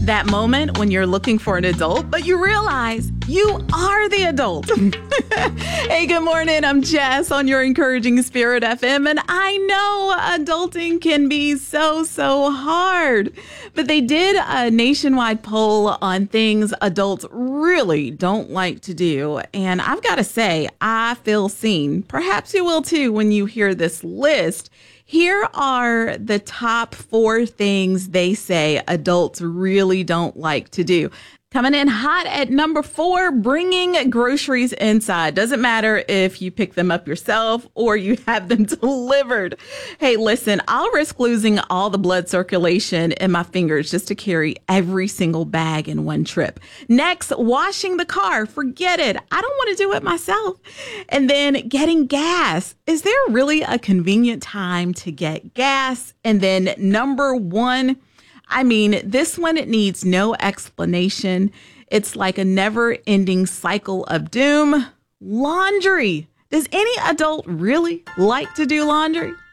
That moment when you're looking for an adult, but you realize you are the adult. Hey, good morning. I'm Jess on your Encouraging Spirit FM, and I know adulting can be so hard. But they did a nationwide poll on things adults really don't like to do. And I've got to say, I feel seen. Perhaps you will too when you hear this list. Here are the top 4 things they say adults really don't like to do. Coming in hot at number 4, bringing groceries inside. Doesn't matter if you pick them up yourself or you have them delivered. Hey, listen, I'll risk losing all the blood circulation in my fingers just to carry every single bag in one trip. Next, washing the car. Forget it. I don't want to do it myself. And then getting gas. Is there really a convenient time to get gas? And then number 1, this one, it needs no explanation. It's like a never-ending cycle of doom. Laundry. Does any adult really like to do laundry?